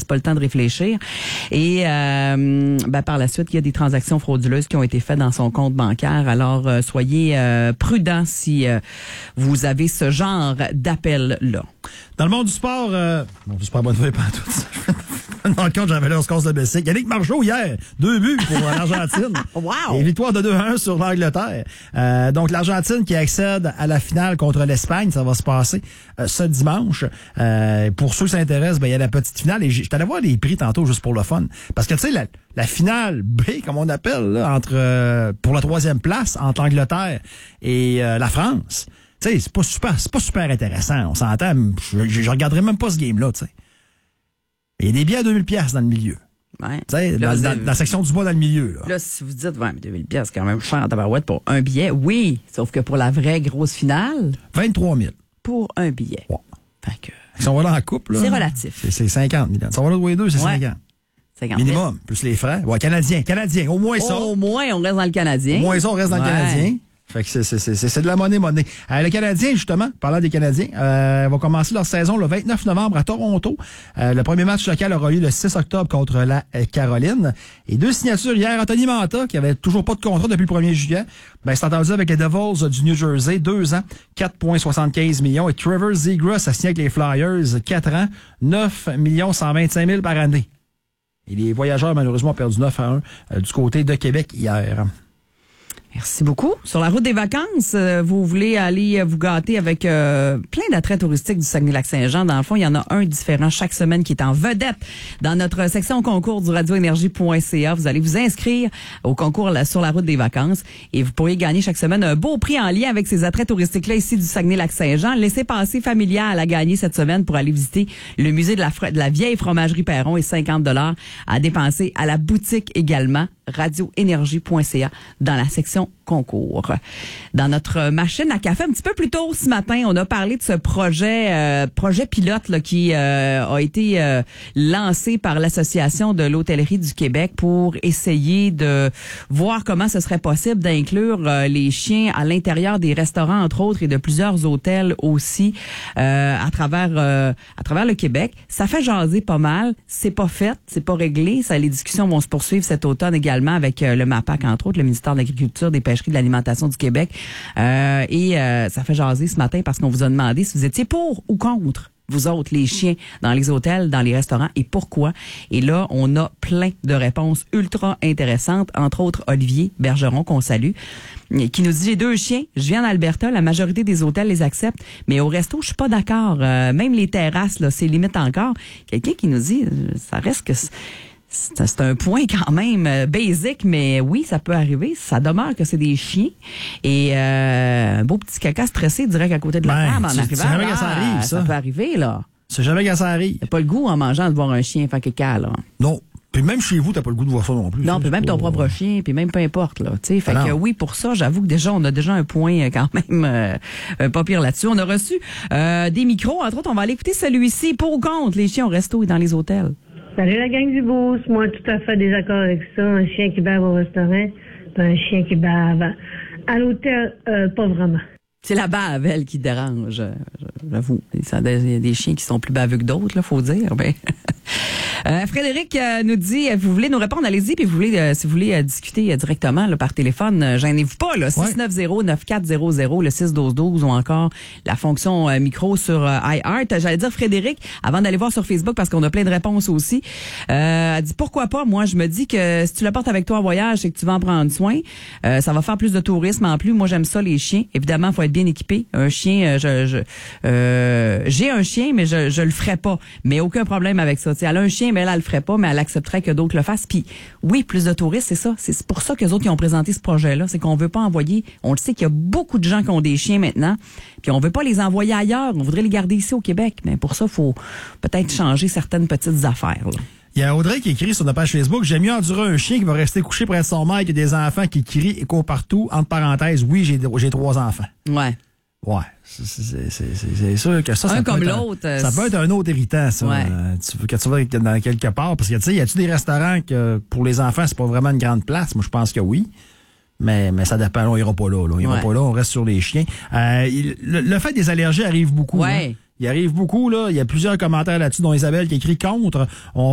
laisse pas le temps de réfléchir. Et par la suite, il y a des transactions frauduleuses qui ont été faites dans son compte bancaire. Alors, soyez prudents si vous avez ce genre d'appel-là. Dans le monde du sport, du sport bonne feuille, pas tout ça. Dans le compte, j'avais leur score de Bessie. Yannick Margeau, hier, 2 buts pour l'Argentine. Wow! Et victoire de 2-1 sur l'Angleterre. Donc, l'Argentine qui accède à la finale contre l'Espagne, ça va se passer ce dimanche. Pour ceux qui s'intéressent, il y a la petite finale. Et j'étais allé voir les prix tantôt juste pour le fun. Parce que, tu sais, la finale B, comme on appelle, là, pour la 3e place, entre l'Angleterre et la France, tu sais, c'est pas super intéressant. On s'entend. Je regarderai même pas ce game-là, tu sais. Il y a des billets à 2000$ dans le milieu. Ouais. Tu sais, dans la section du bois dans le milieu. Là, si vous dites, mais 2000$, c'est quand même cher en tabarouette pour un billet. Oui, sauf que pour la vraie grosse finale... 23 000. Pour un billet. Ouais. Fait que... Si on va là en couple, là... C'est relatif. C'est 50 000. Si on va là tous les deux, c'est 50. 50 minimum, plus les frais. Ouais, Canadien, au moins ça. Au moins, on reste dans le Canadien. Au moins ça, on reste dans le Canadien. Fait que c'est de la monnaie. Le Canadien, justement, parlant des Canadiens, va commencer leur saison le 29 novembre à Toronto. Le premier match local aura lieu le 6 octobre contre la Caroline. Et 2 signatures hier. Anthony Manta, qui avait toujours pas de contrat depuis le 1er juillet, c'est entendu avec les Devils du New Jersey, 2 ans, 4,75 millions. Et Trevor Zegras a signé avec les Flyers, 4 ans, 9 125 000 par année. Et les Voyageurs, malheureusement, ont perdu 9-1 du côté de Québec hier. Merci beaucoup. Sur la route des vacances, vous voulez aller vous gâter avec plein d'attraits touristiques du Saguenay-Lac-Saint-Jean. Dans le fond, il y en a un différent chaque semaine qui est en vedette dans notre section concours du radioénergie.ca. Vous allez vous inscrire au concours sur la route des vacances et vous pourriez gagner chaque semaine un beau prix en lien avec ces attraits touristiques-là ici du Saguenay-Lac-Saint-Jean. Laissez-passer familial à gagner cette semaine pour aller visiter le musée de la vieille fromagerie Perron et 50$ à dépenser à la boutique également. radioénergie.ca dans la section concours. Dans notre machine à café, un petit peu plus tôt ce matin, on a parlé de ce projet pilote là, qui a été lancé par l'Association de l'hôtellerie du Québec pour essayer de voir comment ce serait possible d'inclure les chiens à l'intérieur des restaurants, entre autres, et de plusieurs hôtels aussi à travers le Québec. Ça fait jaser pas mal. C'est pas fait, c'est pas réglé. Les discussions vont se poursuivre cet automne également avec le MAPAC, entre autres, le ministère de l'Agriculture, des Pêcheries, de l'Alimentation du Québec. Ça fait jaser ce matin parce qu'on vous a demandé si vous étiez pour ou contre, vous autres, les chiens dans les hôtels, dans les restaurants, et pourquoi. Et là, on a plein de réponses ultra intéressantes, entre autres Olivier Bergeron, qu'on salue, qui nous dit: j'ai 2 chiens, je viens d'Alberta, la majorité des hôtels les acceptent, mais au resto, je suis pas d'accord. Même les terrasses, là, c'est limite encore. Quelqu'un qui nous dit, ça reste que... C'est un point quand même basic, mais oui, ça peut arriver. Ça demeure que c'est des chiens. Et un beau petit caca stressé direct à côté de la table en arrivant. C'est jamais que ça arrive, ça. Ça peut arriver, là. C'est jamais que ça arrive. T'as pas le goût en mangeant de voir un chien faire caca, là. Non. Puis même chez vous, t'as pas le goût de voir ça non plus. Non, puis même ton propre chien, puis même peu importe, là. Tu sais, fait que oui, pour ça, j'avoue que déjà, on a déjà un point quand même pas pire là-dessus. On a reçu des micros. Entre autres, on va aller écouter celui-ci. Pour ou contre les chiens au resto et dans les hôtels? Salut la gang du Boost. Moi, tout à fait désaccord avec ça. Un chien qui bave au restaurant, puis un chien qui bave à l'hôtel, pas vraiment. C'est la bave, elle, qui dérange, j'avoue. Il y a des chiens qui sont plus baveux que d'autres, là, faut dire. Ben. Frédéric nous dit, vous voulez nous répondre, allez-y, puis si vous voulez discuter directement là, par téléphone, gênez-vous pas, là, 690-9400, le 612-12 ou encore la fonction micro sur iHeart. J'allais dire, Frédéric, avant d'aller voir sur Facebook, parce qu'on a plein de réponses aussi, elle dit, pourquoi pas, moi, je me dis que si tu le portes avec toi en voyage, c'est que tu vas en prendre soin, ça va faire plus de tourisme en plus. Moi, j'aime ça, les chiens. Évidemment, il faut être bien équipé. Un chien, j'ai un chien, mais je le ferais pas. Mais aucun problème avec ça. T'sais, elle a un chien, mais elle le ferait pas, mais elle accepterait que d'autres le fassent. Puis oui, plus de touristes, c'est ça. C'est pour ça qu'eux autres qui ont présenté ce projet-là. C'est qu'on veut pas envoyer. On le sait qu'il y a beaucoup de gens qui ont des chiens maintenant. Puis on veut pas les envoyer ailleurs. On voudrait les garder ici au Québec. Mais pour ça, faut peut-être changer certaines petites affaires, là. Il y a Audrey qui écrit sur notre page Facebook: j'aime mieux endurer un chien qui va rester couché près de son maître que des enfants qui crient et courent partout. Entre parenthèses, oui, j'ai 3 enfants. Ouais. Ouais. C'est sûr que ça comme peut l'autre. Ça peut être un autre irritant, ça. Ouais. Quand tu vas dans quelque part, parce que, tu sais, y a-tu des restaurants que, pour les enfants, c'est pas vraiment une grande place? Moi, je pense que oui. Mais ça dépend. On ira pas là. On ira pas là. On reste sur les chiens. Le fait des allergies arrive beaucoup. Ouais. Hein? Il arrive beaucoup, là. Il y a plusieurs commentaires là-dessus, dont Isabelle qui écrit contre.